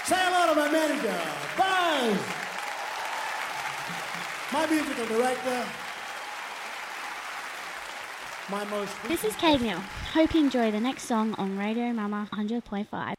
Say hello to my manager, Buzz. My musical director. My most... This is Kate Mill. Hope you enjoy the next song on Radio Mama 100.5.